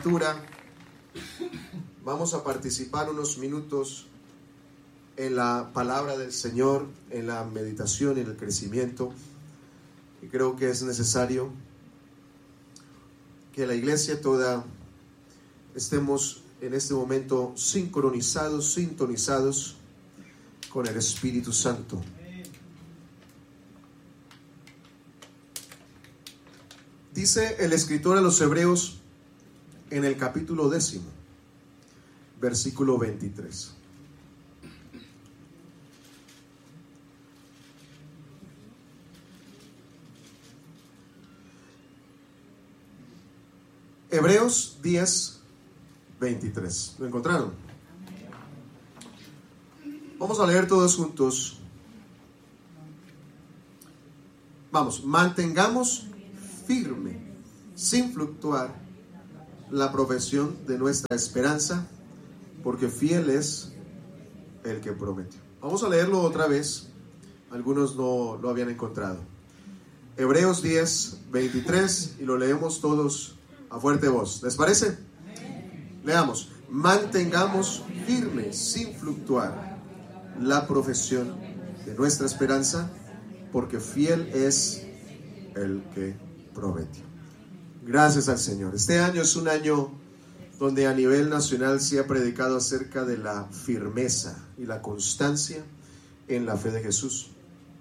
lectura, vamos a participar unos minutos en la palabra del Señor, en la meditación y en el crecimiento. Y creo que es necesario que la iglesia toda estemos en este momento sintonizados con el Espíritu Santo. Dice el escritor a los Hebreos en el capítulo 10, versículo 23. Hebreos 10, 23. ¿Lo encontraron? Vamos a leer todos juntos. Vamos, mantengamos firme, sin fluctuar, la profesión de nuestra esperanza, porque fiel es el que prometió. Vamos a leerlo otra vez. Algunos no lo habían encontrado. Hebreos 10, 23, y lo leemos todos a fuerte voz. ¿Les parece? Leamos. Mantengamos firme, sin fluctuar, la profesión de nuestra esperanza, porque fiel es el que prometió. Gracias al Señor. Este año es un año donde a nivel nacional se ha predicado acerca de la firmeza y la constancia en la fe de Jesús.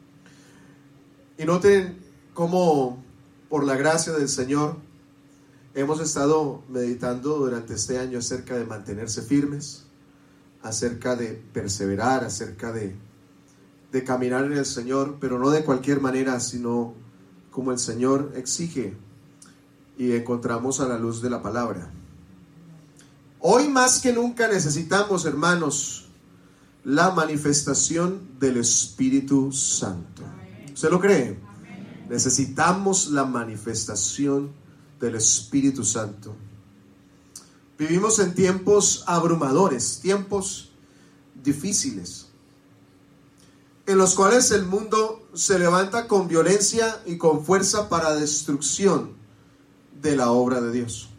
Y noten cómo, por la gracia del Señor, hemos estado meditando durante este año acerca de mantenerse firmes, acerca de perseverar, acerca de caminar en el Señor, pero no de cualquier manera, sino como el Señor exige, y encontramos a la luz de la palabra. Hoy más que nunca necesitamos, hermanos, la manifestación del Espíritu Santo. ¿Usted lo cree? Necesitamos la manifestación del Espíritu Santo. Vivimos en tiempos abrumadores, tiempos difíciles, en los cuales el mundo se levanta con violencia y con fuerza para destrucción de la obra de Dios.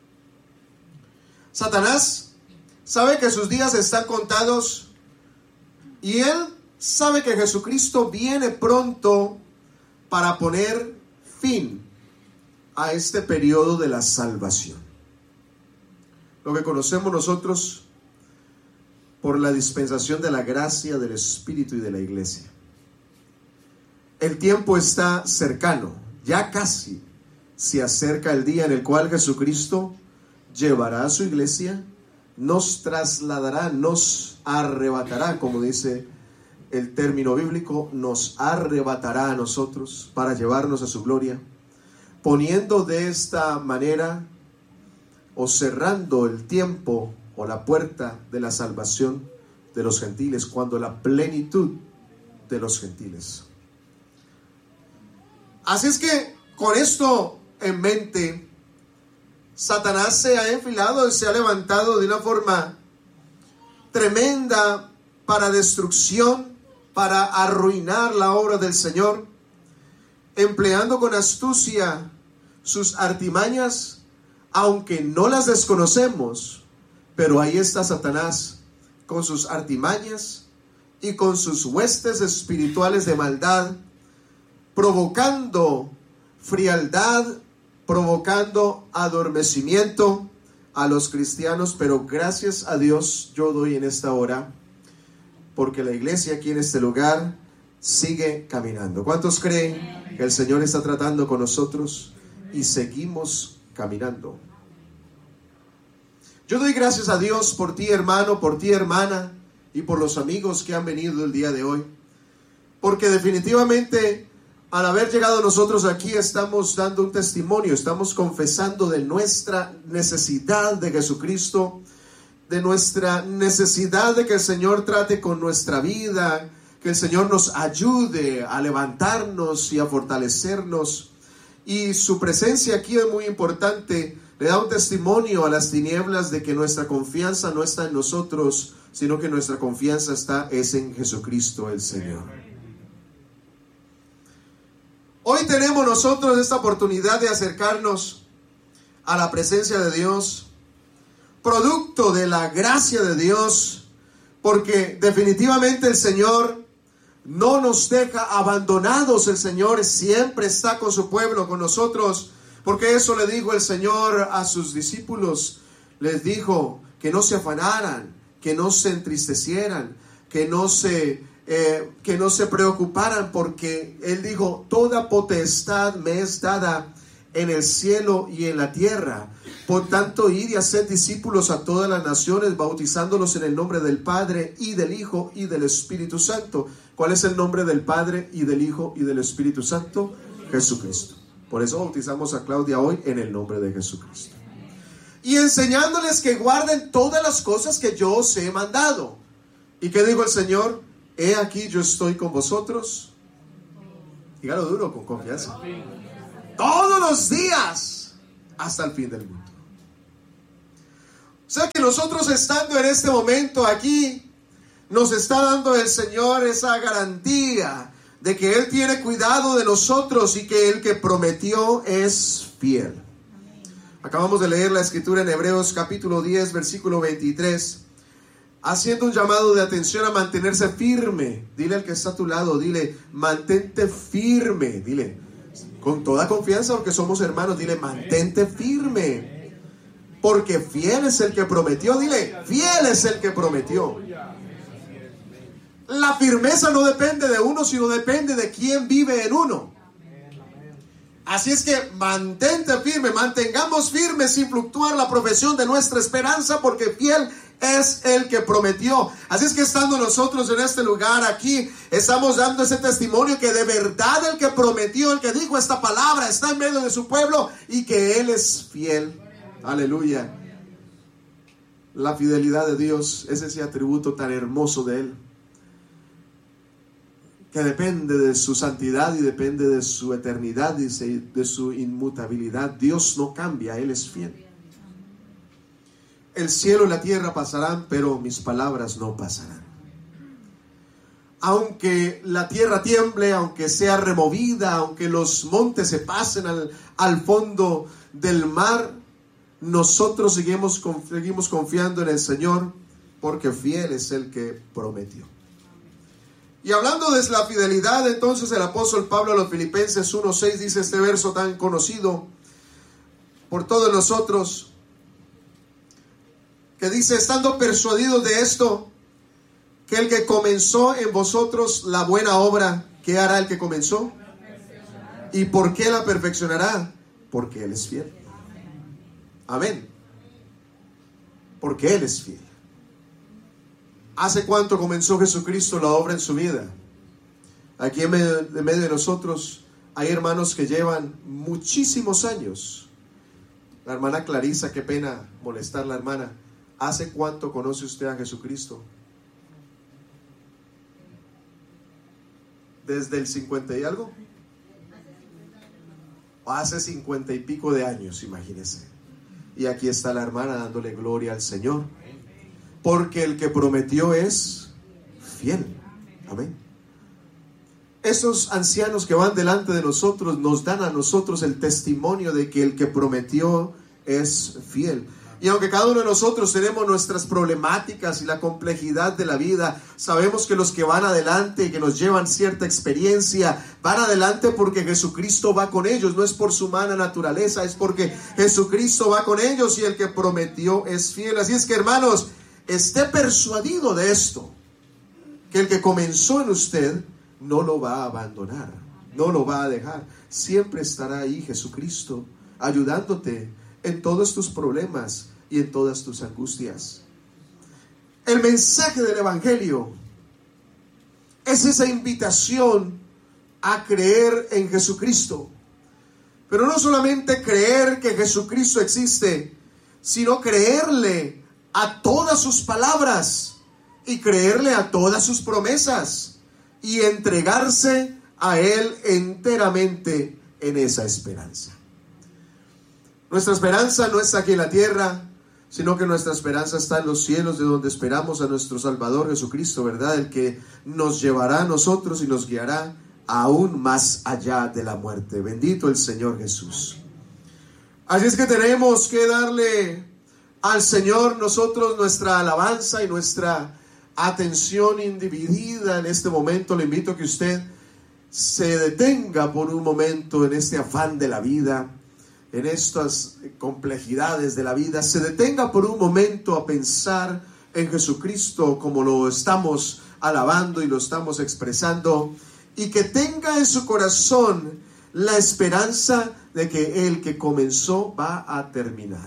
Satanás sabe que sus días están contados y él sabe que Jesucristo viene pronto para poner fin a este periodo de la salvación, lo que conocemos nosotros por la dispensación de la gracia del Espíritu y de la iglesia. El tiempo está cercano, ya casi se acerca el día en el cual Jesucristo llevará a su iglesia, nos trasladará, nos arrebatará, como dice el término bíblico, nos arrebatará a nosotros para llevarnos a su gloria, poniendo de esta manera o cerrando el tiempo o la puerta de la salvación de los gentiles, cuando la plenitud de los gentiles. Así es que con esto en mente, Satanás se ha enfilado y se ha levantado de una forma tremenda para destrucción, para arruinar la obra del Señor, empleando con astucia sus artimañas, aunque no las desconocemos, pero ahí está Satanás con sus artimañas y con sus huestes espirituales de maldad, provocando frialdad, provocando adormecimiento a los cristianos. Pero gracias a Dios yo doy en esta hora, porque la iglesia aquí en este lugar sigue caminando. ¿Cuántos creen que el Señor está tratando con nosotros y seguimos caminando? Yo doy gracias a Dios por ti, hermano, por ti, hermana, y por los amigos que han venido el día de hoy, porque definitivamente al haber llegado nosotros aquí estamos dando un testimonio, estamos confesando de nuestra necesidad de Jesucristo, de nuestra necesidad de que el Señor trate con nuestra vida, que el Señor nos ayude a levantarnos y a fortalecernos. Y su presencia aquí es muy importante. Le da un testimonio a las tinieblas de que nuestra confianza no está en nosotros, sino que nuestra confianza es en Jesucristo el Señor. Hoy tenemos nosotros esta oportunidad de acercarnos a la presencia de Dios producto de la gracia de Dios, porque definitivamente el Señor no nos deja abandonados. El Señor siempre está con su pueblo, con nosotros, porque eso le dijo el Señor a sus discípulos. Les dijo que no se afanaran, que no se entristecieran, que no se preocuparan, porque Él dijo: toda potestad me es dada en el cielo y en la tierra. Por tanto, id y haced discípulos a todas las naciones, bautizándolos en el nombre del Padre, y del Hijo, y del Espíritu Santo. ¿Cuál es el nombre del Padre, y del Hijo, y del Espíritu Santo? Jesucristo. Por eso bautizamos a Claudia hoy en el nombre de Jesucristo. Y enseñándoles que guarden todas las cosas que yo os he mandado. ¿Y qué dijo el Señor? He aquí, yo estoy con vosotros. Dígalo duro, con confianza. Todos los días, hasta el fin del mundo. O sea que nosotros, estando en este momento aquí, nos está dando el Señor esa garantía de que Él tiene cuidado de nosotros y que el que prometió es fiel. Acabamos de leer la escritura en Hebreos capítulo 10, versículo 23, haciendo un llamado de atención a mantenerse firme. Dile al que está a tu lado, dile: mantente firme. Dile con toda confianza, porque somos hermanos, dile: mantente firme, porque fiel es el que prometió. Dile: fiel es el que prometió. La firmeza no depende de uno, sino depende de quién vive en uno. Así es que mantente firme, mantengamos firme sin fluctuar la profesión de nuestra esperanza, porque fiel es el que prometió. Así es que, estando nosotros en este lugar aquí, estamos dando ese testimonio que de verdad el que prometió, el que dijo esta palabra, está en medio de su pueblo y que Él es fiel. Aleluya. La fidelidad de Dios es ese atributo tan hermoso de Él, que depende de su santidad y depende de su eternidad y de su inmutabilidad. Dios no cambia, Él es fiel. El cielo y la tierra pasarán, pero mis palabras no pasarán. Aunque la tierra tiemble, aunque sea removida, aunque los montes se pasen al fondo del mar, nosotros seguimos confiando en el Señor, porque fiel es el que prometió. Y hablando de la fidelidad, entonces el apóstol Pablo a los Filipenses 1:6 dice este verso tan conocido por todos nosotros, que dice: estando persuadidos de esto, que el que comenzó en vosotros la buena obra, ¿qué hará el que comenzó? ¿Y por qué la perfeccionará? Porque Él es fiel. Amén. Porque Él es fiel. ¿Hace cuánto comenzó Jesucristo la obra en su vida? Aquí en medio de nosotros hay hermanos que llevan muchísimos años. La hermana Clarisa, qué pena molestar la hermana. ¿Hace cuánto conoce usted a Jesucristo? ¿Desde el 50 y algo? Hace 50 y pico de años, imagínese. Y aquí está la hermana dándole gloria al Señor, porque el que prometió es fiel. Amén. Esos ancianos que van delante de nosotros nos dan a nosotros el testimonio de que el que prometió es fiel. Y aunque cada uno de nosotros tenemos nuestras problemáticas y la complejidad de la vida, sabemos que los que van adelante y que nos llevan cierta experiencia, van adelante porque Jesucristo va con ellos. No es por su humana naturaleza, es porque Jesucristo va con ellos y el que prometió es fiel. Así es que, hermanos, esté persuadido de esto, que el que comenzó en usted no lo va a abandonar, no lo va a dejar. Siempre estará ahí Jesucristo ayudándote en todos tus problemas y en todas tus angustias. El mensaje del Evangelio es esa invitación a creer en Jesucristo. Pero no solamente creer que Jesucristo existe, sino creerle a todas sus palabras y creerle a todas sus promesas y entregarse a Él enteramente en esa esperanza. Nuestra esperanza no está aquí en la tierra, sino que nuestra esperanza está en los cielos, de donde esperamos a nuestro Salvador Jesucristo, ¿verdad? El que nos llevará a nosotros y nos guiará aún más allá de la muerte. Bendito el Señor Jesús. Así es que tenemos que darle al Señor nosotros nuestra alabanza y nuestra atención individida en este momento, le invito a que usted se detenga por un momento en este afán de la vida, en estas complejidades de la vida, se detenga por un momento a pensar en Jesucristo como lo estamos alabando y lo estamos expresando, y que tenga en su corazón la esperanza de que el que comenzó va a terminar.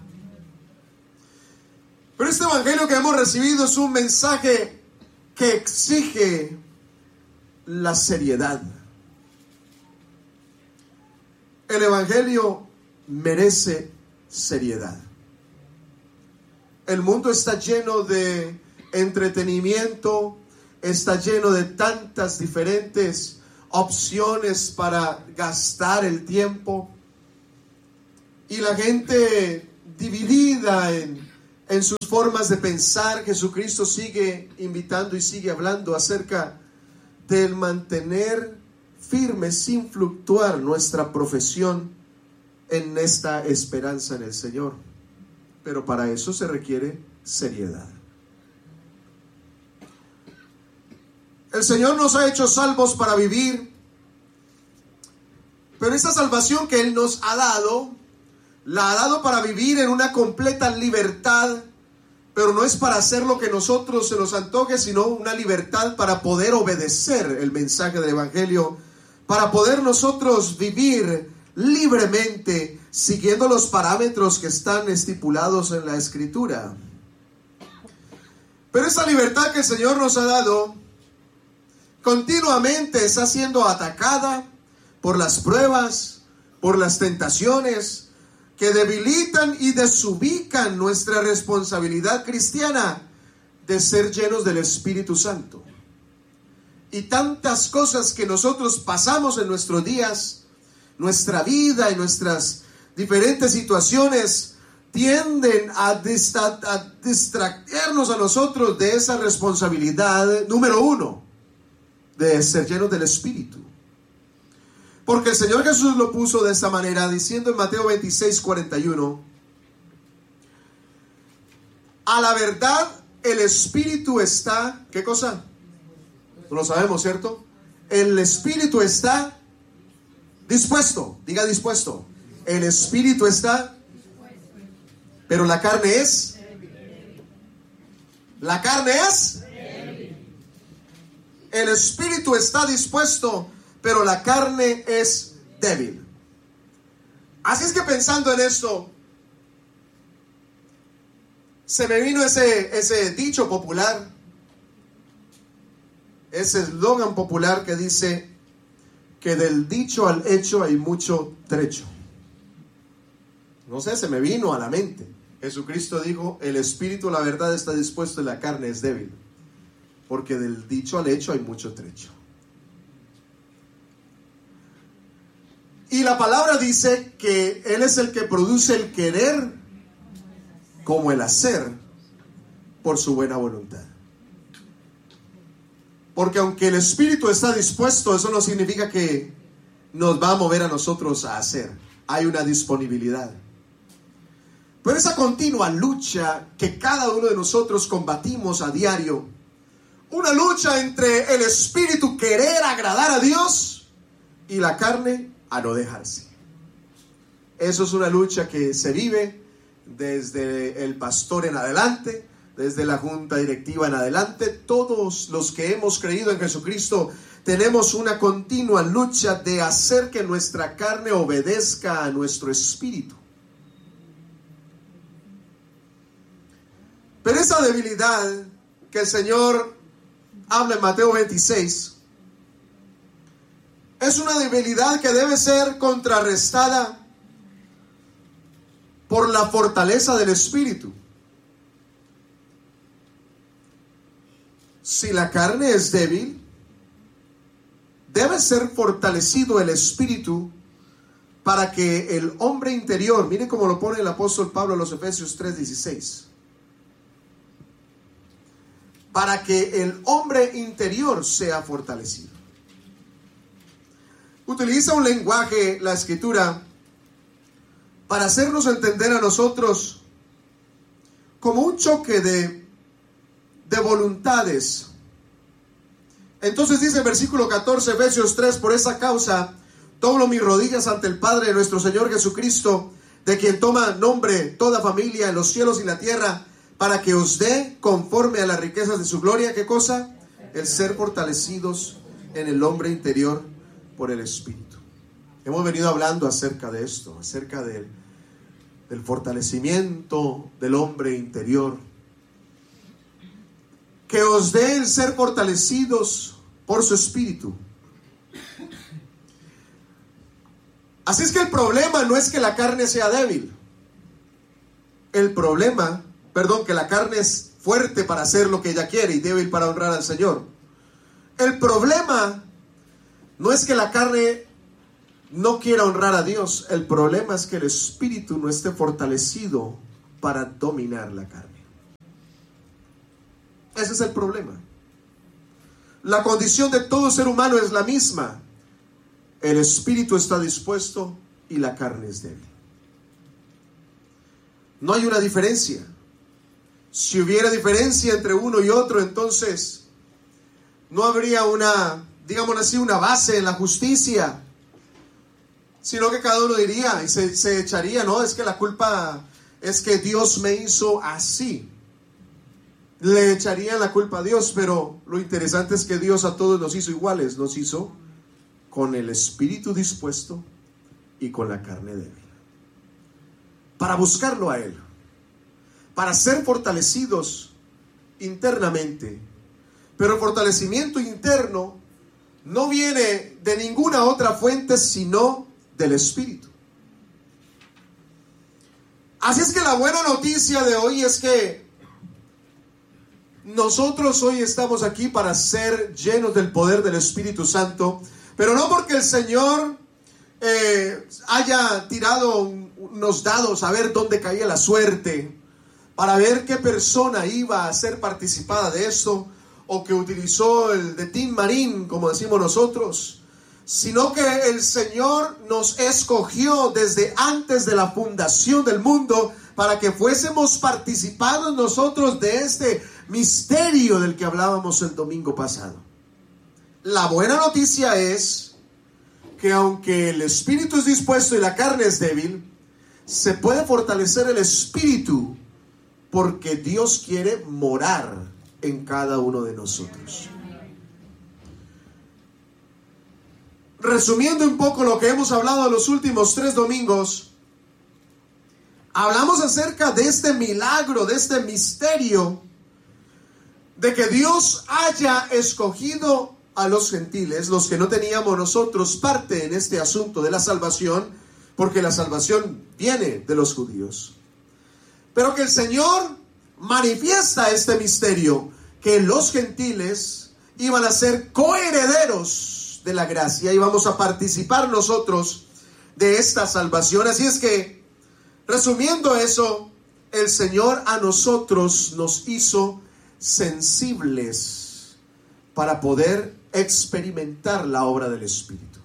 Pero este evangelio que hemos recibido es un mensaje que exige la seriedad. El evangelio merece seriedad. El mundo está lleno de entretenimiento, está lleno de tantas diferentes opciones para gastar el tiempo, y la gente dividida en sus formas de pensar. Jesucristo sigue invitando y sigue hablando acerca del mantener firme sin fluctuar nuestra profesión en esta esperanza en el Señor. Pero para eso se requiere seriedad. El Señor nos ha hecho salvos para vivir, pero esa salvación que Él nos ha dado, la ha dado para vivir en una completa libertad, pero no es para hacer lo que nosotros se nos antoje, sino una libertad para poder obedecer el mensaje del evangelio, para poder nosotros vivir libremente, siguiendo los parámetros que están estipulados en la Escritura. Pero esa libertad que el Señor nos ha dado continuamente está siendo atacada por las pruebas, por las tentaciones que debilitan y desubican nuestra responsabilidad cristiana de ser llenos del Espíritu Santo. Y tantas cosas que nosotros pasamos en nuestros días, nuestra vida y nuestras diferentes situaciones tienden a distraernos a nosotros de esa responsabilidad número uno, de ser llenos del Espíritu. Porque el Señor Jesús lo puso de esta manera, diciendo en Mateo 26:41, a la verdad el Espíritu está, ¿qué cosa? No lo sabemos, ¿cierto? El Espíritu está dispuesto, diga dispuesto. El Espíritu está, pero la carne es, la carne es, el Espíritu está dispuesto, pero la carne es débil. Así es que pensando en esto, se me vino ese dicho popular, ese eslogan popular que dice que del dicho al hecho hay mucho trecho. No sé, se me vino a la mente. Jesucristo dijo, el Espíritu, la verdad, está dispuesto y la carne es débil. Porque del dicho al hecho hay mucho trecho. Y la palabra dice que Él es el que produce el querer como el hacer por su buena voluntad. Porque aunque el Espíritu está dispuesto, eso no significa que nos va a mover a nosotros a hacer. Hay una disponibilidad. Pero esa continua lucha que cada uno de nosotros combatimos a diario, una lucha entre el Espíritu querer agradar a Dios y la carne a no dejarse. Eso es una lucha que se vive desde el pastor en adelante, desde la junta directiva en adelante. Todos los que hemos creído en Jesucristo tenemos una continua lucha de hacer que nuestra carne obedezca a nuestro espíritu. Pero esa debilidad que el Señor habla en Mateo 26 es una debilidad que debe ser contrarrestada por la fortaleza del Espíritu. Si la carne es débil, debe ser fortalecido el Espíritu para que el hombre interior, mire cómo lo pone el apóstol Pablo en los Efesios 3:16, para que el hombre interior sea fortalecido. Utiliza un lenguaje, la Escritura, para hacernos entender a nosotros como un choque de voluntades. Entonces dice el versículo 14, Efesios 3, por esa causa doblo mis rodillas ante el Padre de nuestro Señor Jesucristo, de quien toma nombre toda familia en los cielos y la tierra, para que os dé conforme a las riquezas de su gloria. ¿Qué cosa? El ser fortalecidos en el hombre interior por el Espíritu. Hemos venido hablando acerca de esto, acerca del fortalecimiento del hombre interior. Que os dé el ser fortalecidos por su Espíritu. Así es que el problema no es que la carne sea débil. Que la carne es fuerte para hacer lo que ella quiere y débil para honrar al Señor. El problema no es que la carne no quiera honrar a Dios. El problema es que el Espíritu no esté fortalecido para dominar la carne. Ese es el problema. La condición de todo ser humano es la misma. El espíritu está dispuesto y la carne es débil. No hay una diferencia. Si hubiera diferencia entre uno y otro, entonces no habría una base en la justicia, sino que cada uno diría y se echaría, no, es que la culpa es que Dios me hizo así. Le echarían la culpa a Dios, pero lo interesante es que Dios a todos nos hizo iguales, nos hizo con el espíritu dispuesto y con la carne débil. Para buscarlo a Él, para ser fortalecidos internamente. Pero el fortalecimiento interno no viene de ninguna otra fuente sino del Espíritu. Así es que la buena noticia de hoy es que nosotros hoy estamos aquí para ser llenos del poder del Espíritu Santo, pero no porque el Señor haya tirado unos dados a ver dónde caía la suerte, para ver qué persona iba a ser participada de esto, o que utilizó el de Tim Marín, como decimos nosotros, sino que el Señor nos escogió desde antes de la fundación del mundo para que fuésemos participados nosotros de este misterio del que hablábamos el domingo pasado. La buena noticia es que aunque el espíritu es dispuesto y la carne es débil, se puede fortalecer el espíritu porque Dios quiere morar en cada uno de nosotros. Resumiendo un poco lo que hemos hablado en los últimos 3 domingos, hablamos acerca de este milagro, de este misterio, de que Dios haya escogido a los gentiles, los que no teníamos nosotros parte en este asunto de la salvación, porque la salvación viene de los judíos. Pero que el Señor manifiesta este misterio, que los gentiles iban a ser coherederos de la gracia y vamos a participar nosotros de esta salvación. Así es que, resumiendo eso, el Señor a nosotros nos hizo sensibles para poder experimentar la obra del Espíritu.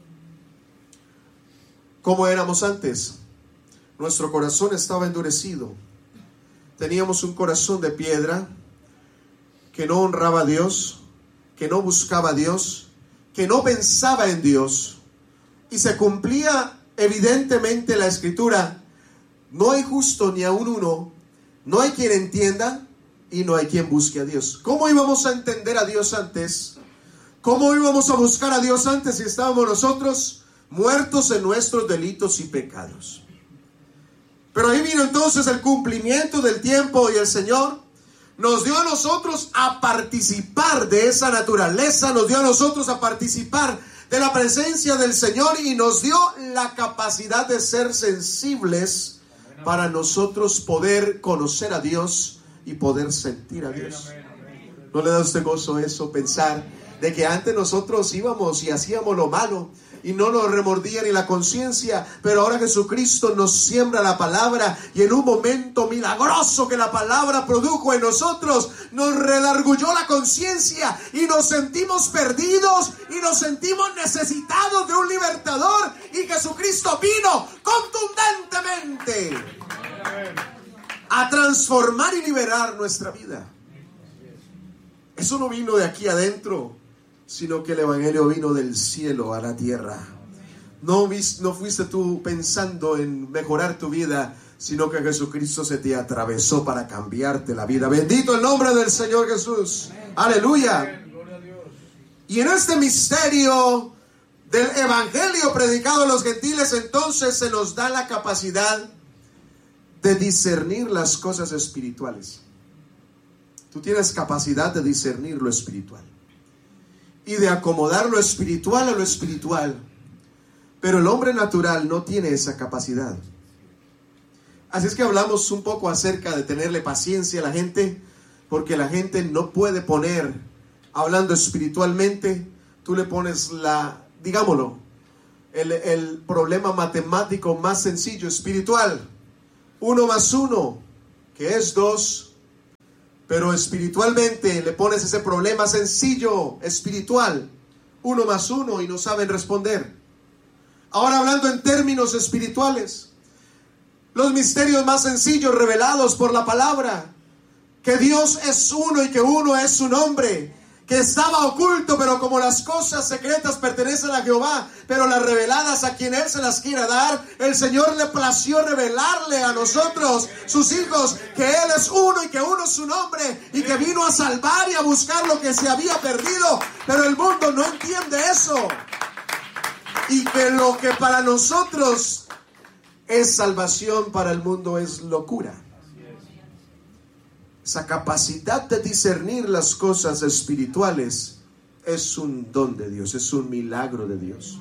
¿Cómo éramos antes? Nuestro corazón estaba endurecido. Teníamos un corazón de piedra que no honraba a Dios, que no buscaba a Dios, que no pensaba en Dios. Y se cumplía evidentemente la Escritura: no hay justo ni aun uno, no hay quien entienda y no hay quien busque a Dios. ¿Cómo íbamos a entender a Dios antes? ¿Cómo íbamos a buscar a Dios antes si estábamos nosotros muertos en nuestros delitos y pecados? Pero ahí vino entonces el cumplimiento del tiempo y el Señor nos dio a nosotros a participar de esa naturaleza, nos dio a nosotros a participar de la presencia del Señor y nos dio la capacidad de ser sensibles para nosotros poder conocer a Dios y poder sentir a Dios. ¿No le da a usted gozo eso? Pensar de que antes nosotros íbamos y hacíamos lo malo y no nos remordía ni la conciencia, pero ahora Jesucristo nos siembra la palabra y en un momento milagroso que la palabra produjo en nosotros, nos redarguyó la conciencia y nos sentimos perdidos y nos sentimos necesitados de un libertador, y Jesucristo vino contundentemente a transformar y liberar nuestra vida. Eso no vino de aquí adentro, sino que el evangelio vino del cielo a la tierra. No fuiste tú pensando en mejorar tu vida, sino que Jesucristo se te atravesó para cambiarte la vida. Bendito el nombre del Señor Jesús. Aleluya. Y en este misterio del evangelio predicado a los gentiles, entonces se nos da la capacidad de discernir las cosas espirituales. Tú tienes capacidad de discernir lo espiritual y de acomodar lo espiritual a lo espiritual. Pero el hombre natural no tiene esa capacidad. Así es que hablamos un poco acerca de tenerle paciencia a la gente, porque la gente no puede poner, hablando espiritualmente, tú le pones digámoslo, el problema matemático más sencillo, espiritual. 1 más 1, que es 2, pero espiritualmente le pones ese problema sencillo, espiritual, 1 más 1, y no saben responder. Ahora hablando en términos espirituales, los misterios más sencillos revelados por la palabra, que Dios es uno y que uno es su nombre, que estaba oculto, pero como las cosas secretas pertenecen a Jehová, pero las reveladas a quien Él se las quiera dar, el Señor le plació revelarle a nosotros, sus hijos, que Él es uno y que uno es su nombre, y que vino a salvar y a buscar lo que se había perdido, pero el mundo no entiende eso, y que lo que para nosotros es salvación, para el mundo es locura. Esa capacidad de discernir las cosas espirituales es un don de Dios, es un milagro de Dios.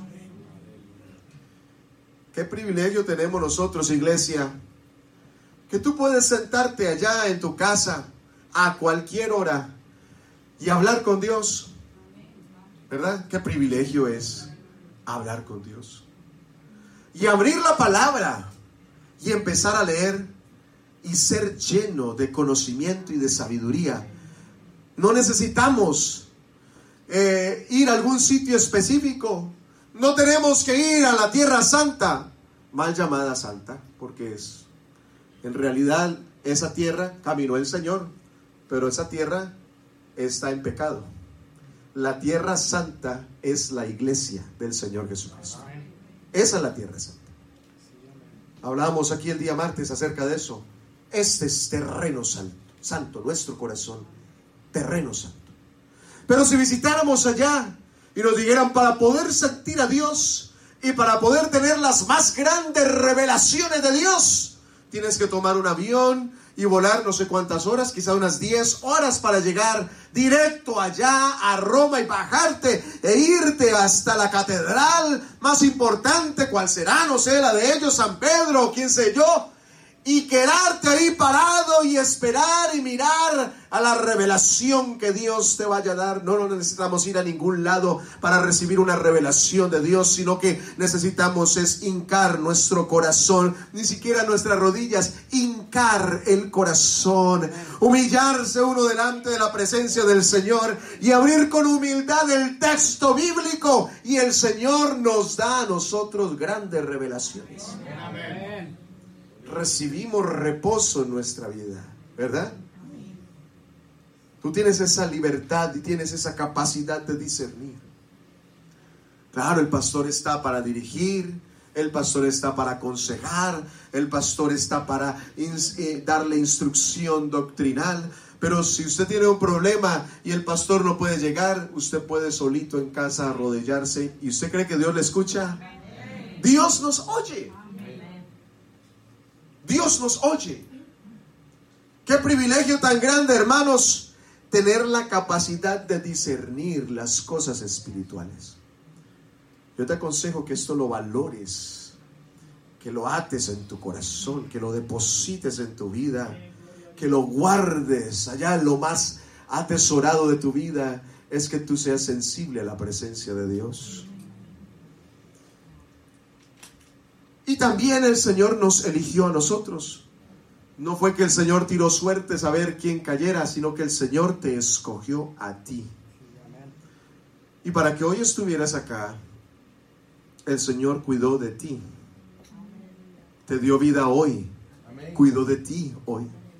Qué privilegio tenemos nosotros, iglesia, que tú puedes sentarte allá en tu casa a cualquier hora y hablar con Dios, ¿verdad? Qué privilegio es hablar con Dios y abrir la palabra y empezar a leer y ser lleno de conocimiento y de sabiduría. No necesitamos ir a algún sitio específico. No tenemos que ir a la Tierra Santa, mal llamada Santa, porque en realidad esa tierra caminó el Señor, pero esa tierra está en pecado. La Tierra Santa es la iglesia del Señor Jesucristo. Esa es la Tierra Santa. Hablábamos aquí el día martes acerca de eso. Este es terreno santo, nuestro corazón, terreno santo. Pero si visitáramos allá y nos dijeran, para poder sentir a Dios y para poder tener las más grandes revelaciones de Dios, tienes que tomar un avión y volar no sé cuántas horas, quizá unas 10 horas para llegar directo allá a Roma y bajarte e irte hasta la catedral más importante, cuál será, no sé, la de ellos, San Pedro, quién sé yo, y quedarte ahí parado y esperar y mirar a la revelación que Dios te vaya a dar. No necesitamos ir a ningún lado para recibir una revelación de Dios, sino que necesitamos es hincar nuestro corazón, ni siquiera nuestras rodillas, hincar el corazón, humillarse uno delante de la presencia del Señor y abrir con humildad el texto bíblico, y el Señor nos da a nosotros grandes revelaciones. Amén. Recibimos reposo en nuestra vida, ¿verdad? Tú tienes esa libertad y tienes esa capacidad de discernir. Claro, el pastor está para dirigir, el pastor está para aconsejar, el pastor está para darle instrucción doctrinal, pero si usted tiene un problema y el pastor no puede llegar, usted puede solito en casa arrodillarse. ¿Y usted cree que Dios le escucha? Dios nos oye. Dios nos oye. Qué privilegio tan grande, hermanos, tener la capacidad de discernir las cosas espirituales. Yo te aconsejo que esto lo valores, que lo ates en tu corazón, que lo deposites en tu vida, que lo guardes allá en lo más atesorado de tu vida. Es que tú seas sensible a la presencia de Dios. Y también el Señor nos eligió a nosotros. No fue que el Señor tiró suertes a ver quién cayera, sino que el Señor te escogió a ti. Y para que hoy estuvieras acá, el Señor cuidó de ti. Te dio vida hoy. Cuidó de ti hoy.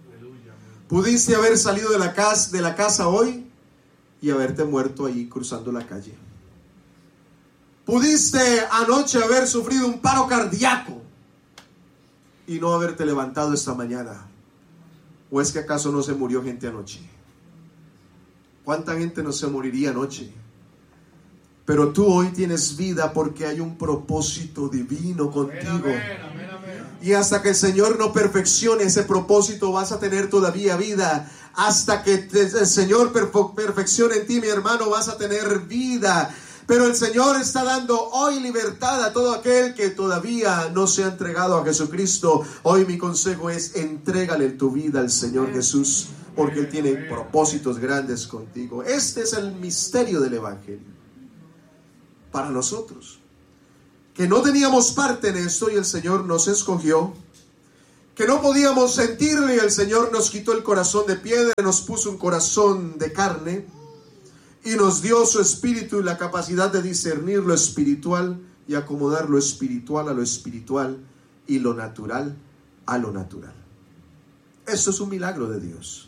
Pudiste haber salido de la casa hoy y haberte muerto ahí cruzando la calle. Pudiste anoche haber sufrido un paro cardíaco y no haberte levantado esta mañana. ¿O es que acaso no se murió gente anoche? ¿Cuánta gente no se moriría anoche? Pero tú hoy tienes vida porque hay un propósito divino contigo. Amén, amén, amén. Y hasta que el Señor no perfeccione ese propósito, vas a tener todavía vida. Hasta que el Señor perfeccione en ti, mi hermano, vas a tener vida. Pero el Señor está dando hoy libertad a todo aquel que todavía no se ha entregado a Jesucristo. Hoy mi consejo es: entrégale tu vida al Señor Jesús, porque Él tiene propósitos grandes contigo. Este es el misterio del Evangelio para nosotros, que no teníamos parte en esto y el Señor nos escogió, que no podíamos sentirle y el Señor nos quitó el corazón de piedra, nos puso un corazón de carne y nos dio su espíritu y la capacidad de discernir lo espiritual y acomodar lo espiritual a lo espiritual y lo natural a lo natural. Esto es un milagro de Dios.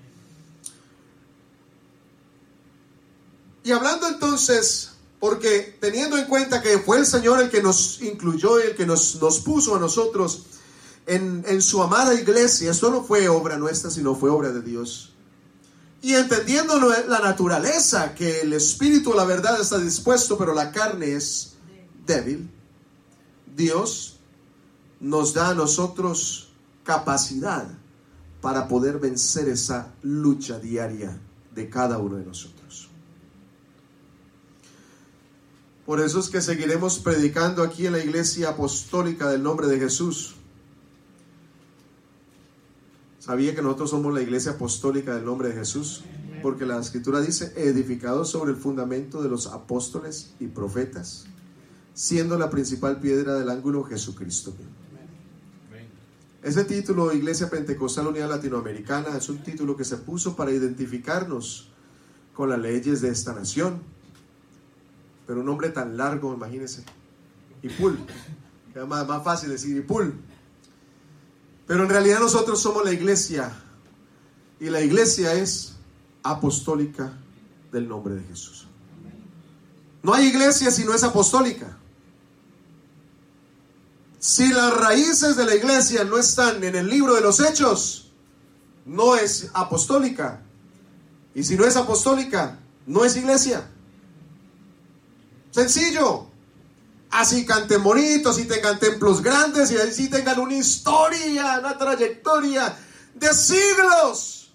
Y hablando entonces, porque teniendo en cuenta que fue el Señor el que nos incluyó, el que nos puso a nosotros en su amada iglesia, esto no fue obra nuestra, sino fue obra de Dios. Y entendiendo la naturaleza, que el espíritu, la verdad, está dispuesto, pero la carne es débil, Dios nos da a nosotros capacidad para poder vencer esa lucha diaria de cada uno de nosotros. Por eso es que seguiremos predicando aquí en la Iglesia Apostólica del Nombre de Jesús. ¿Sabía que nosotros somos la Iglesia Apostólica del Nombre de Jesús? Porque la Escritura dice: edificados sobre el fundamento de los apóstoles y profetas, siendo la principal piedra del ángulo Jesucristo. Ese título, Iglesia Pentecostal Unida Latinoamericana, es un título que se puso para identificarnos con las leyes de esta nación. Pero un nombre tan largo, imagínense. IPUL. Es más fácil decir IPUL. Pero en realidad nosotros somos la iglesia. Y la iglesia es apostólica del nombre de Jesús. No hay iglesia si no es apostólica. Si las raíces de la iglesia no están en el libro de los Hechos, no es apostólica. Y si no es apostólica, no es iglesia. Sencillo. Así canten bonitos, y tengan templos grandes, y así tengan una historia, una trayectoria de siglos.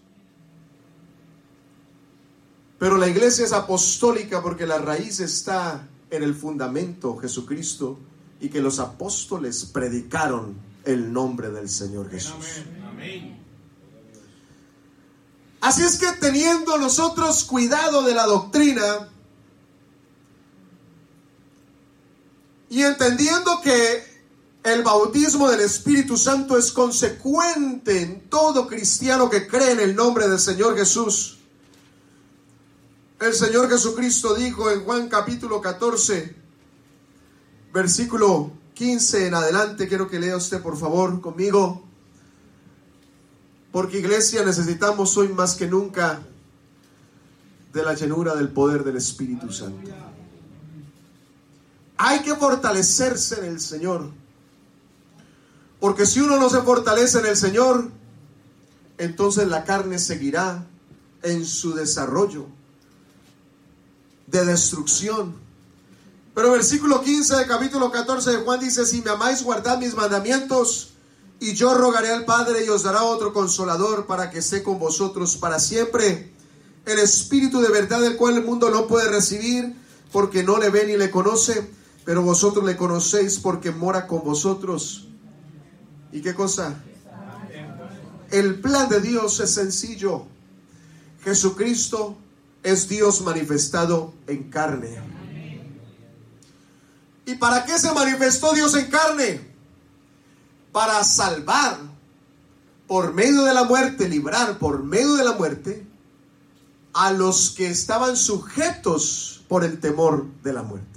Pero la iglesia es apostólica porque la raíz está en el fundamento Jesucristo, y que los apóstoles predicaron el nombre del Señor Jesús. Amén. Así es que, teniendo nosotros cuidado de la doctrina y entendiendo que el bautismo del Espíritu Santo es consecuente en todo cristiano que cree en el nombre del Señor Jesús, el Señor Jesucristo dijo en Juan capítulo 14, versículo 15 en adelante, quiero que lea usted por favor conmigo, porque iglesia, necesitamos hoy más que nunca de la llenura del poder del Espíritu Santo. Hay que fortalecerse en el Señor, porque si uno no se fortalece en el Señor, entonces la carne seguirá en su desarrollo de destrucción. Pero versículo 15 del capítulo 14 de Juan dice: si me amáis, guardad mis mandamientos, y yo rogaré al Padre y os dará otro consolador para que esté con vosotros para siempre, el Espíritu de verdad, el cual el mundo no puede recibir porque no le ve ni le conoce, pero vosotros le conocéis porque mora con vosotros. ¿Y qué cosa? El plan de Dios es sencillo. Jesucristo es Dios manifestado en carne. ¿Y para qué se manifestó Dios en carne? Para salvar por medio de la muerte, librar por medio de la muerte a los que estaban sujetos por el temor de la muerte.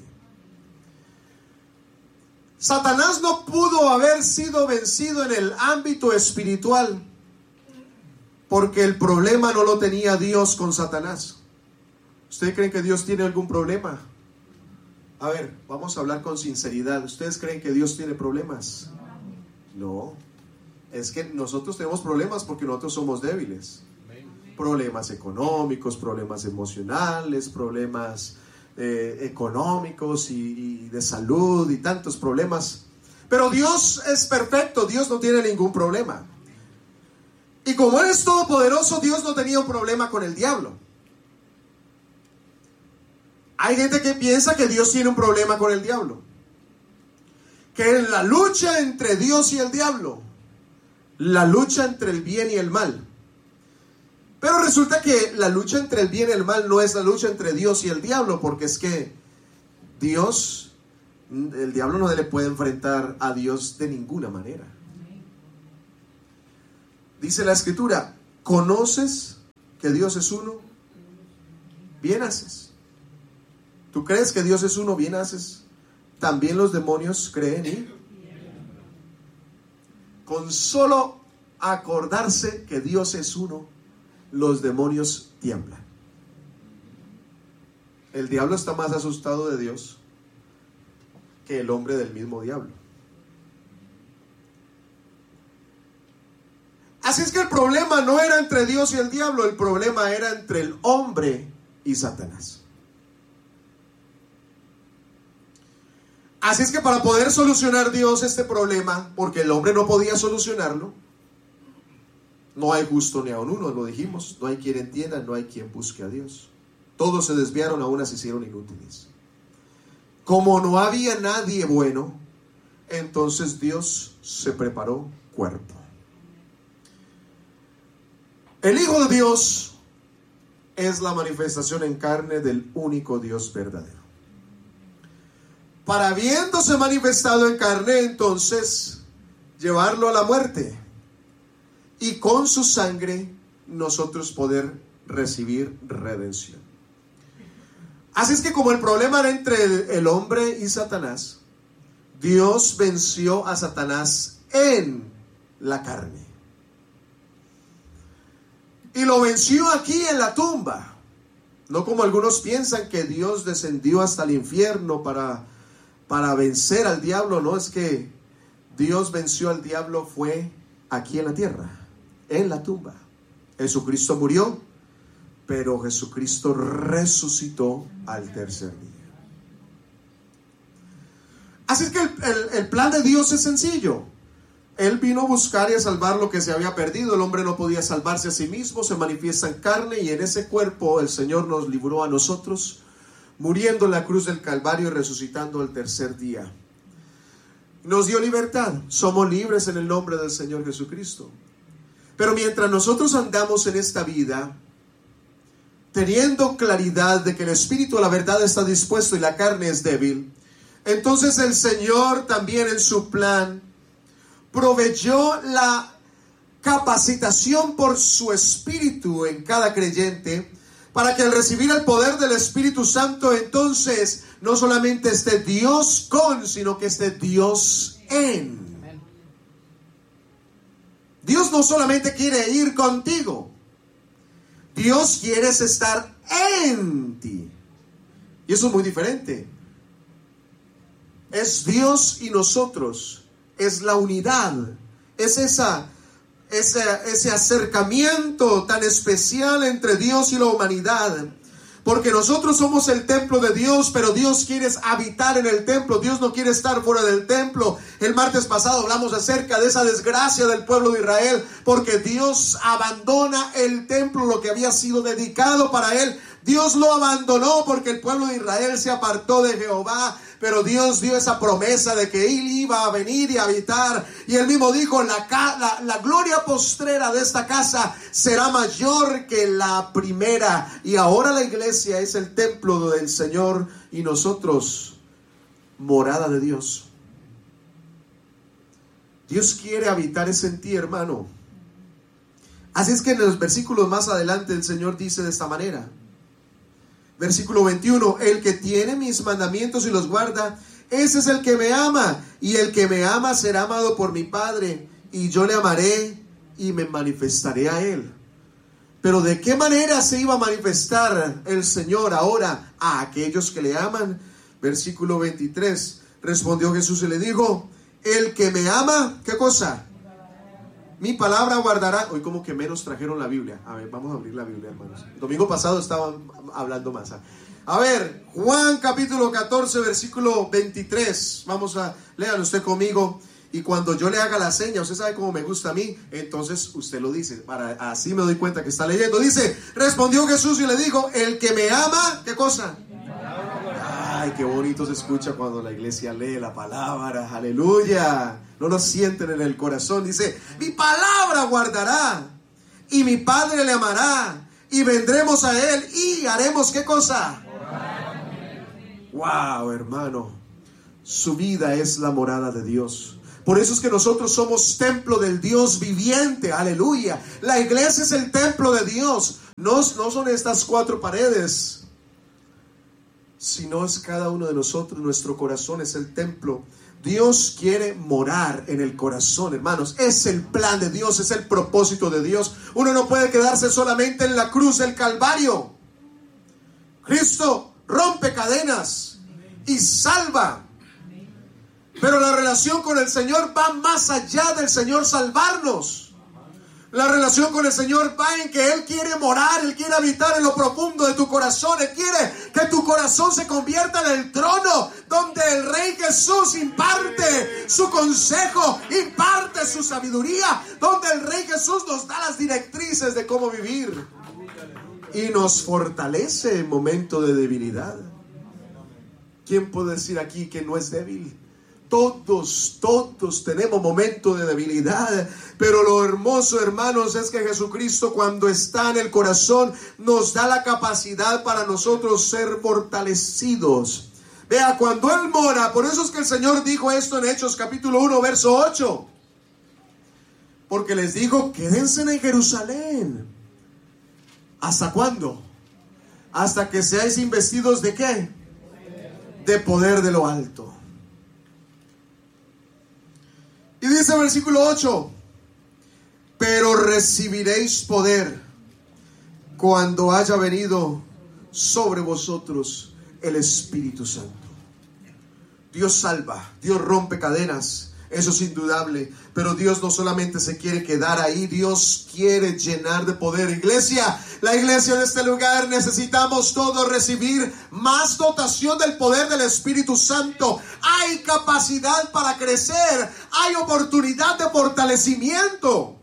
Satanás no pudo haber sido vencido en el ámbito espiritual Porque el problema no lo tenía Dios con Satanás. ¿Ustedes creen que Dios tiene algún problema? A ver, vamos a hablar con sinceridad. ¿Ustedes creen que Dios tiene problemas? No. Es que nosotros tenemos problemas porque nosotros somos débiles. Problemas económicos, problemas emocionales, problemas económicos y de salud y tantos problemas. Pero Dios es perfecto, Dios no tiene ningún problema. Y como Él es todopoderoso, Dios no tenía un problema con el diablo. Hay gente que piensa que Dios tiene un problema con el diablo. Que en la lucha entre Dios y el diablo, la lucha entre el bien y el mal. Pero resulta que la lucha entre el bien y el mal no es la lucha entre Dios y el diablo, porque es que el diablo no le puede enfrentar a Dios de ninguna manera. Dice la Escritura, ¿conoces que Dios es uno? Bien haces. ¿Tú crees que Dios es uno? Bien haces. También los demonios creen y con solo acordarse que Dios es uno, los demonios tiemblan. El diablo está más asustado de Dios que el hombre del mismo diablo. Así es que el problema no era entre Dios y el diablo, el problema era entre el hombre y Satanás. Así es que para poder solucionar Dios este problema, porque el hombre no podía solucionarlo, no hay justo ni aun uno, lo dijimos, no hay quien entienda, no hay quien busque a Dios. Todos se desviaron, a unas se hicieron inútiles. Como no había nadie bueno, entonces Dios se preparó cuerpo. El Hijo de Dios es la manifestación en carne del único Dios verdadero. Para habiéndose manifestado en carne, entonces, llevarlo a la muerte. Y con su sangre, nosotros poder recibir redención. Así es que como el problema era entre el hombre y Satanás, Dios venció a Satanás en la carne. Y lo venció aquí en la tumba. No como algunos piensan que Dios descendió hasta el infierno para vencer al diablo. No, es que Dios venció al diablo fue aquí en la tierra, en la tumba. Jesucristo murió, pero Jesucristo resucitó al tercer día. Así es que el plan de Dios es sencillo. Él vino a buscar y a salvar lo que se había perdido. El hombre no podía salvarse a sí mismo, se manifiesta en carne y en ese cuerpo el Señor nos libró a nosotros, muriendo en la cruz del Calvario y resucitando al tercer día. Nos dio libertad, somos libres en el nombre del Señor Jesucristo. Pero mientras nosotros andamos en esta vida, teniendo claridad de que el Espíritu, la verdad, está dispuesto y la carne es débil, entonces el Señor también en su plan proveyó la capacitación por su Espíritu en cada creyente, para que al recibir el poder del Espíritu Santo, entonces no solamente esté Dios con, sino que esté Dios en. Dios no solamente quiere ir contigo, Dios quiere estar en ti. Y eso es muy diferente. Es Dios y nosotros. Es la unidad, es ese acercamiento tan especial entre Dios y la humanidad, porque nosotros somos el templo de Dios, pero Dios quiere habitar en el templo. Dios no quiere estar fuera del templo. El martes pasado hablamos acerca de esa desgracia del pueblo de Israel, porque Dios abandona el templo, lo que había sido dedicado para él. Dios lo abandonó porque el pueblo de Israel se apartó de Jehová. Pero Dios dio esa promesa de que Él iba a venir y habitar. Y Él mismo dijo, la gloria postrera de esta casa será mayor que la primera. Y ahora la iglesia es el templo del Señor y nosotros, morada de Dios. Dios quiere habitar en ti, hermano. Así es que en los versículos más adelante el Señor dice de esta manera. Versículo 21, el que tiene mis mandamientos y los guarda, ese es el que me ama, y el que me ama será amado por mi Padre, y yo le amaré y me manifestaré a él. Pero ¿de qué manera se iba a manifestar el Señor ahora a aquellos que le aman? Versículo 23. Respondió Jesús y le dijo: el que me ama, ¿qué cosa? Mi palabra guardará. Hoy como que menos trajeron la Biblia. A ver, vamos a abrir la Biblia, hermanos. El domingo pasado estaban hablando más. A ver, Juan capítulo 14, versículo 23. Vamos a leerlo usted conmigo. Y cuando yo le haga la seña, usted sabe cómo me gusta a mí, entonces usted lo dice. Así me doy cuenta que está leyendo. Dice: respondió Jesús y le dijo: el que me ama, ¿qué cosa? Ay, qué bonito se escucha cuando la iglesia lee la palabra. Aleluya. No lo sienten en el corazón. Dice: mi palabra guardará, y mi Padre le amará, y vendremos a él y haremos ¿qué cosa? Wow, hermano. Su vida es la morada de Dios. Por eso es que nosotros somos templo del Dios viviente. Aleluya. La iglesia es el templo de Dios. No son estas 4 paredes, sino es cada uno de nosotros. Nuestro corazón es el templo. Dios quiere morar en el corazón, hermanos. Es el plan de Dios, es el propósito de Dios. Uno no puede quedarse solamente en la cruz del Calvario. Cristo rompe cadenas y salva. Pero la relación con el Señor va más allá del Señor salvarnos. La relación con el Señor va en que Él quiere morar, Él quiere habitar en lo profundo de tu corazón. Él quiere que tu corazón se convierta en el trono donde el Rey Jesús imparte su consejo, imparte su sabiduría, donde el Rey Jesús nos da las directrices de cómo vivir y nos fortalece en momento de debilidad. ¿Quién puede decir aquí que no es débil? Todos tenemos momentos de debilidad, pero lo hermoso, hermanos, es que Jesucristo, cuando está en el corazón, nos da la capacidad para nosotros ser fortalecidos. Vea, cuando Él mora, por eso es que el Señor dijo esto en Hechos capítulo 1, verso 8. Porque les dijo: quédense en Jerusalén. ¿Hasta cuándo? Hasta que seáis investidos ¿de qué? De poder de lo alto. Y dice el versículo 8: pero recibiréis poder cuando haya venido sobre vosotros el Espíritu Santo. Dios salva, Dios rompe cadenas, eso es indudable. Pero Dios no solamente se quiere quedar ahí, Dios quiere llenar de poder. Iglesia, la iglesia de este lugar, necesitamos todos recibir más dotación del poder del Espíritu Santo. Hay capacidad para crecer, hay oportunidad de fortalecimiento.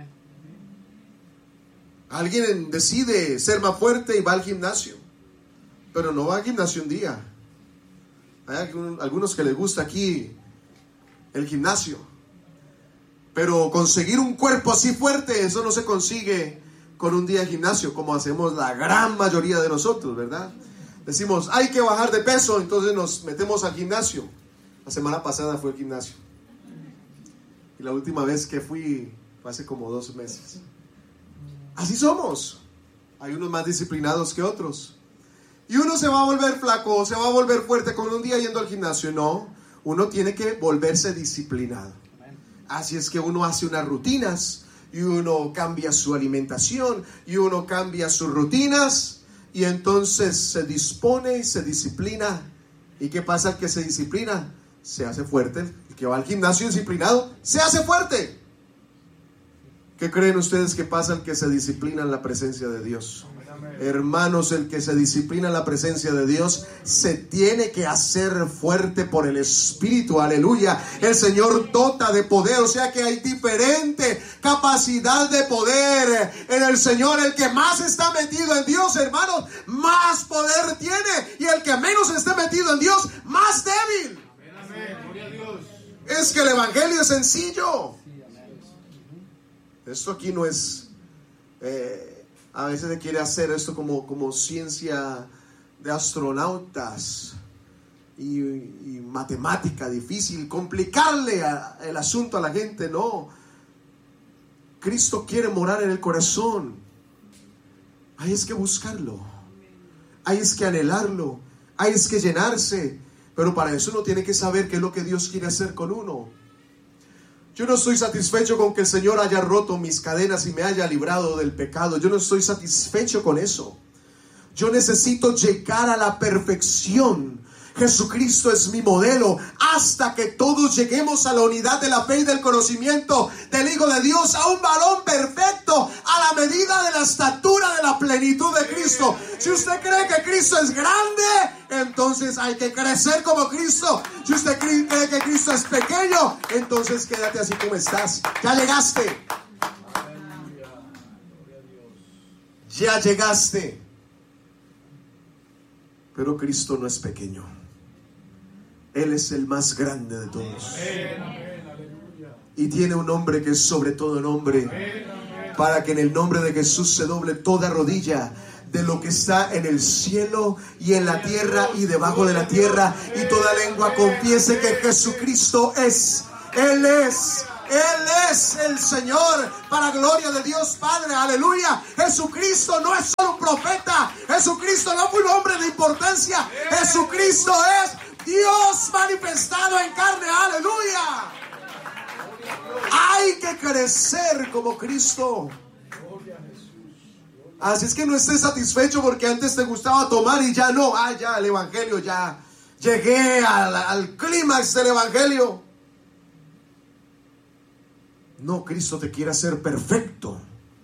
Alguien decide ser más fuerte y va al gimnasio, pero no va al gimnasio un día. Hay algunos que les gusta aquí el gimnasio, pero conseguir un cuerpo así fuerte, eso no se consigue con un día de gimnasio, como hacemos la gran mayoría de nosotros, ¿verdad? Decimos: hay que bajar de peso, entonces nos metemos al gimnasio. La semana pasada fui al gimnasio, y la última vez que fui fue hace como 2 meses. Así somos. Hay unos más disciplinados que otros, y uno se va a volver flaco, se va a volver fuerte con un día yendo al gimnasio. No, uno tiene que volverse disciplinado. Así es que uno hace unas rutinas, y uno cambia su alimentación, y uno cambia sus rutinas, y entonces se dispone y se disciplina. ¿Y qué pasa? El que se disciplina se hace fuerte. El que va al gimnasio disciplinado se hace fuerte. ¿Qué creen ustedes que pasa al que se disciplina en la presencia de Dios? Hermanos, el que se disciplina en la presencia de Dios se tiene que hacer fuerte por el Espíritu. Aleluya. El Señor dota de poder, o sea que hay diferente capacidad de poder en el Señor. El que más está metido en Dios, hermanos, más poder tiene, y el que menos esté metido en Dios, más débil. Amén. Gloria a Dios. Es que el evangelio es sencillo. Esto aquí no es a veces se quiere hacer esto como ciencia de astronautas y matemática difícil, complicarle el asunto a la gente. No, Cristo quiere morar en el corazón. Ahí es que buscarlo, ahí es que anhelarlo, ahí es que llenarse. Pero para eso uno tiene que saber qué es lo que Dios quiere hacer con uno. Yo no estoy satisfecho con que el Señor haya roto mis cadenas y me haya librado del pecado. Yo no estoy satisfecho con eso. Yo necesito llegar a la perfección. Jesucristo es mi modelo, hasta que todos lleguemos a la unidad de la fe y del conocimiento del Hijo de Dios, a un varón perfecto, a la medida de la estatura de la plenitud de Cristo. Si usted cree que Cristo es grande, entonces hay que crecer como Cristo. Si usted cree que Cristo es pequeño, entonces quédate así como estás. Ya llegaste. Ya llegaste. Pero Cristo no es pequeño. Él es el más grande de todos. Y tiene un nombre que es sobre todo nombre, para que en el nombre de Jesús se doble toda rodilla de lo que está en el cielo y en la tierra y debajo de la tierra, y toda lengua confiese que Jesucristo es. Él es el Señor, para gloria de Dios Padre. Aleluya. Jesucristo no es solo un profeta. Jesucristo no fue un hombre de importancia. Jesucristo es Dios manifestado en carne. Aleluya. Hay que crecer como Cristo. Así es que no estés satisfecho porque antes te gustaba tomar y ya no. Ya el evangelio, ya llegué al clímax del evangelio. No, Cristo te quiere hacer perfecto.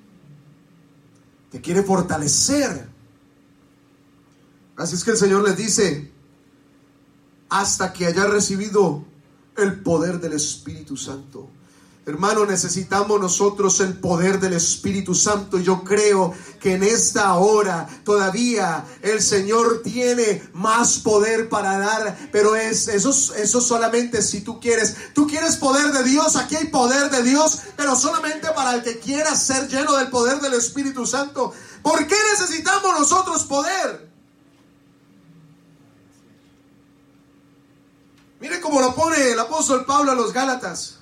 Te quiere fortalecer. Así es que el Señor les dice: hasta que haya recibido el poder del Espíritu Santo. Hermano, necesitamos nosotros el poder del Espíritu Santo. Y yo creo que en esta hora todavía el Señor tiene más poder para dar. Pero eso solamente si tú quieres. Tú quieres poder de Dios. Aquí hay poder de Dios, pero solamente para el que quiera ser lleno del poder del Espíritu Santo. ¿Por qué necesitamos nosotros poder? Mire cómo lo pone el apóstol Pablo a los Gálatas.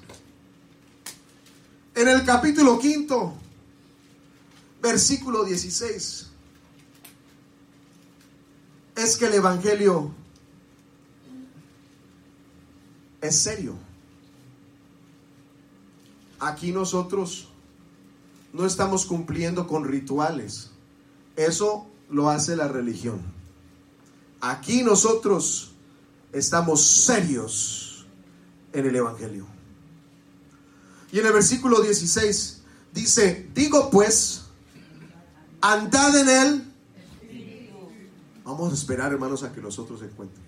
En el capítulo 5, versículo 16. Es que el evangelio es serio. Aquí nosotros no estamos cumpliendo con rituales. Eso lo hace la religión. Aquí nosotros estamos serios en el evangelio. Y en el versículo 16 dice: digo pues, andad en él. Vamos a esperar, hermanos, a que los otros se encuentren.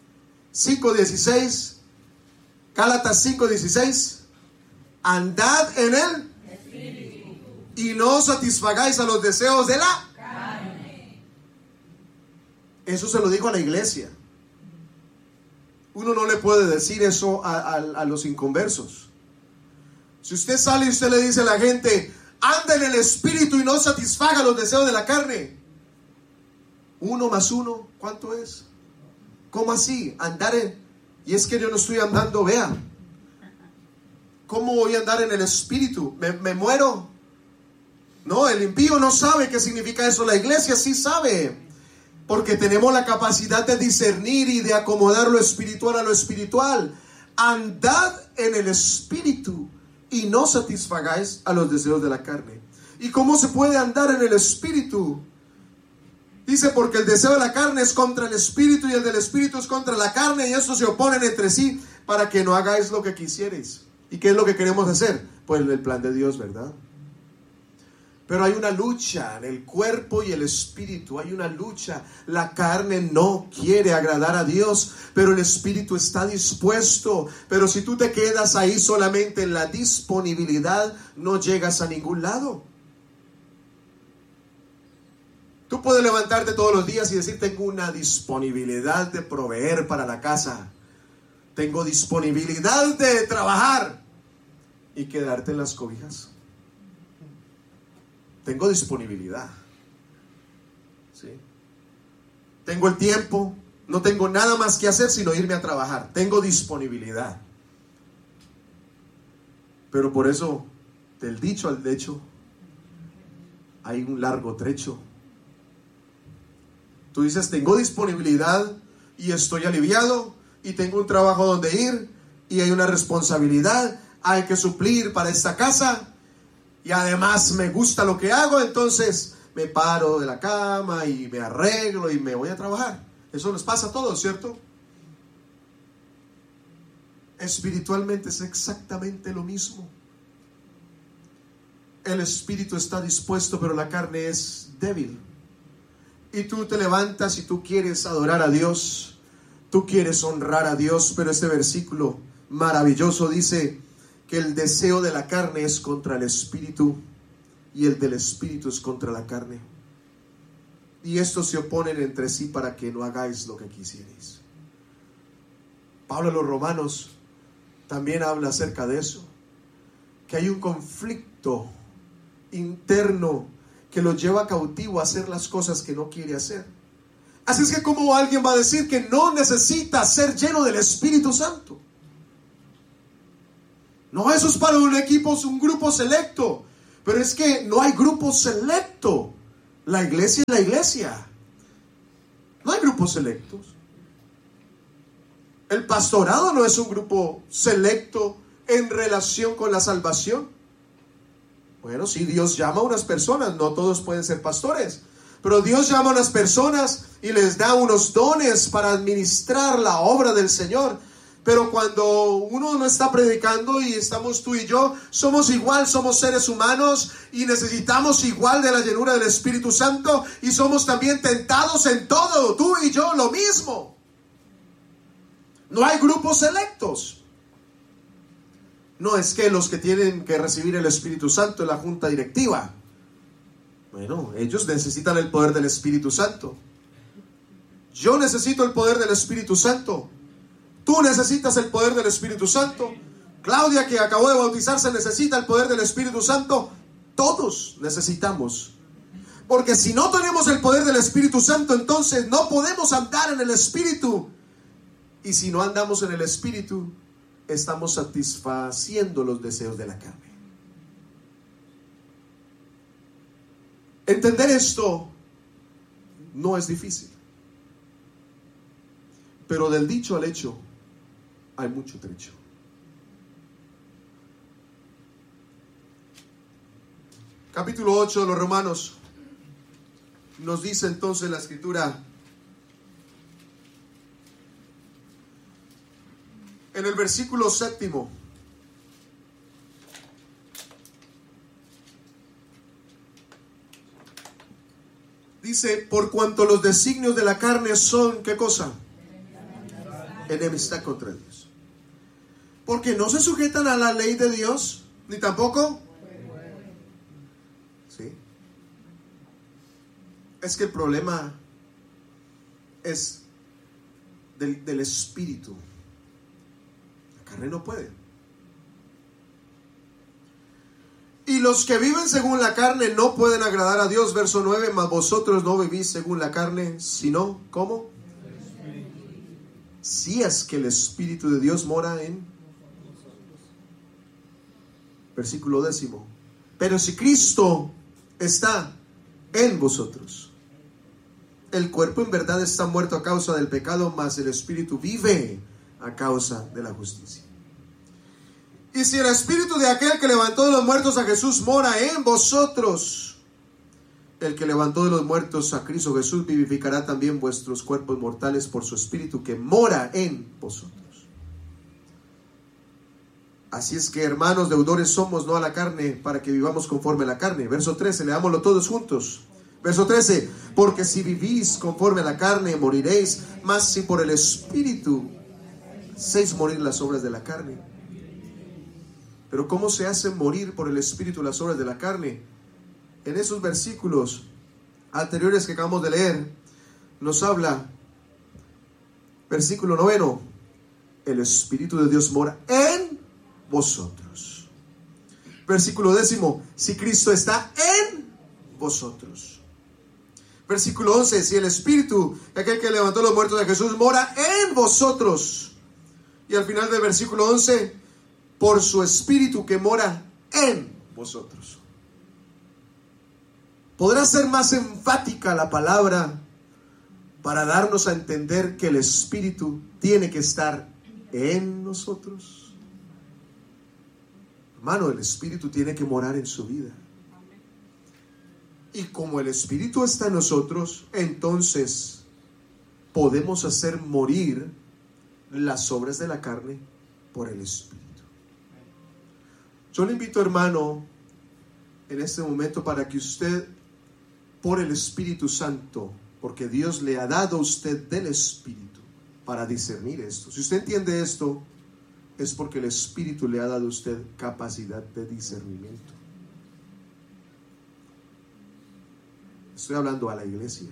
5:16, Gálatas 5:16. Andad en él y no satisfagáis a los deseos de la carne. Eso se lo dijo a la iglesia. Uno no le puede decir eso a los inconversos. Si usted sale y usted le dice a la gente: anda en el Espíritu y no satisfaga los deseos de la carne. 1 más 1, ¿cuánto es? ¿Cómo así? Andar en... Y es que yo no estoy andando, vea. ¿Cómo voy a andar en el Espíritu? ¿Me muero? No, el impío no sabe qué significa eso. La iglesia sí sabe. Porque tenemos la capacidad de discernir y de acomodar lo espiritual a lo espiritual. Andad en el Espíritu y no satisfagáis a los deseos de la carne. ¿Y cómo se puede andar en el Espíritu? Dice: porque el deseo de la carne es contra el Espíritu y el del Espíritu es contra la carne, y estos se oponen entre sí para que no hagáis lo que quisierais. ¿Y qué es lo que queremos hacer? Pues el plan de Dios, ¿verdad? Pero hay una lucha en el cuerpo y el espíritu. Hay una lucha. La carne no quiere agradar a Dios, pero el espíritu está dispuesto. Pero si tú te quedas ahí solamente en la disponibilidad, no llegas a ningún lado. Tú puedes levantarte todos los días y decir: tengo una disponibilidad de proveer para la casa, tengo disponibilidad de trabajar, y quedarte en las cobijas. Tengo disponibilidad, ¿sí? Tengo el tiempo, no tengo nada más que hacer sino irme a trabajar. Tengo disponibilidad. Pero por eso, del dicho al hecho, hay un largo trecho. Tú dices: tengo disponibilidad y estoy aliviado y tengo un trabajo donde ir y hay una responsabilidad. hay que suplir para esta casa y además me gusta lo que hago, entonces me paro de la cama y me arreglo y me voy a trabajar. Eso les pasa a todos, ¿cierto? Espiritualmente es exactamente lo mismo. El espíritu está dispuesto, pero la carne es débil. Y tú te levantas y tú quieres adorar a Dios, tú quieres honrar a Dios, pero este versículo maravilloso dice que el deseo de la carne es contra el espíritu y el del espíritu es contra la carne. Y estos se oponen entre sí para que no hagáis lo que quisierais. Pablo a los Romanos también habla acerca de eso, que hay un conflicto interno que lo lleva cautivo a hacer las cosas que no quiere hacer. Así es que ¿cómo alguien va a decir que no necesita ser lleno del Espíritu Santo? No, eso es para un equipo, un grupo selecto. Pero es que no hay grupo selecto. La iglesia es la iglesia. No hay grupos selectos. El pastorado no es un grupo selecto en relación con la salvación. Bueno, sí, Dios llama a unas personas, no todos pueden ser pastores, pero Dios llama a unas personas y les da unos dones para administrar la obra del Señor. Pero cuando uno no está predicando y estamos tú y yo, somos igual, somos seres humanos y necesitamos igual de la llenura del Espíritu Santo y somos también tentados en todo, tú y yo lo mismo. No hay grupos selectos. No es que los que tienen que recibir el Espíritu Santo es la junta directiva. Bueno, ellos necesitan el poder del Espíritu Santo. Yo necesito el poder del Espíritu Santo. Tú necesitas el poder del Espíritu Santo. Claudia, que acabó de bautizarse, necesita el poder del Espíritu Santo. Todos necesitamos. Porque si no tenemos el poder del Espíritu Santo, entonces no podemos andar en el Espíritu. Y si no andamos en el Espíritu, estamos satisfaciendo los deseos de la carne. Entender esto no es difícil. Pero del dicho al hecho hay mucho trecho. Capítulo 8 de los Romanos nos dice entonces la Escritura, en el versículo 7, dice: por cuanto los designios de la carne son, ¿qué cosa? Enemistad contra Dios. Porque no se sujetan a la ley de Dios, ni tampoco. ¿Sí? Es que el problema es del espíritu. La carne no puede. Y los que viven según la carne no pueden agradar a Dios. Verso 9: mas vosotros no vivís según la carne, sino, ¿cómo? Si es que el Espíritu de Dios mora en. Versículo 10: pero si Cristo está en vosotros, el cuerpo en verdad está muerto a causa del pecado, mas el Espíritu vive a causa de la justicia. Y si el Espíritu de aquel que levantó de los muertos a Jesús mora en vosotros, el que levantó de los muertos a Cristo Jesús vivificará también vuestros cuerpos mortales por su Espíritu que mora en vosotros. Así es que, hermanos, deudores somos, no a la carne, para que vivamos conforme a la carne. Verso 13, leámoslo todos juntos. Verso 13: porque si vivís conforme a la carne, moriréis, mas si por el Espíritu hacéis morir las obras de la carne. Pero ¿cómo se hace morir por el Espíritu las obras de la carne? En esos versículos anteriores que acabamos de leer, nos habla, versículo 9, el Espíritu de Dios mora en vosotros. Versículo 10, si Cristo está en vosotros. Versículo 11, si el Espíritu, aquel que levantó los muertos de Jesús, mora en vosotros. Y al final del versículo 11, por su Espíritu que mora en vosotros. ¿Podrá ser más enfática la palabra para darnos a entender que el Espíritu tiene que estar en nosotros? Hermano, el Espíritu tiene que morar en su vida. Y como el Espíritu está en nosotros, entonces podemos hacer morir las obras de la carne por el Espíritu. Yo le invito, hermano, en este momento para que usted, por el Espíritu Santo, porque Dios le ha dado a usted del Espíritu para discernir esto. Si usted entiende esto, es porque el Espíritu le ha dado a usted capacidad de discernimiento. Estoy hablando a la iglesia.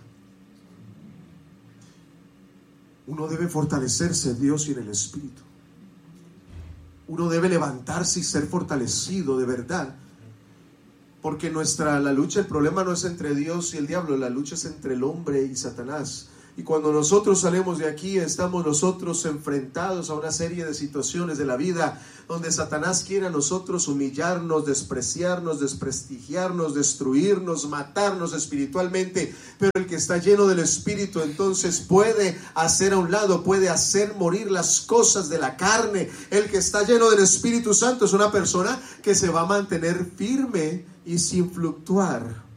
Uno debe fortalecerse en Dios y en el Espíritu. Uno debe levantarse y ser fortalecido de verdad. Porque la lucha, el problema no es entre Dios y el diablo, la lucha es entre el hombre y Satanás. Y cuando nosotros salimos de aquí, estamos nosotros enfrentados a una serie de situaciones de la vida donde Satanás quiere a nosotros humillarnos, despreciarnos, desprestigiarnos, destruirnos, matarnos espiritualmente. Pero el que está lleno del Espíritu entonces puede hacer a un lado, puede hacer morir las cosas de la carne. El que está lleno del Espíritu Santo es una persona que se va a mantener firme y sin fluctuar.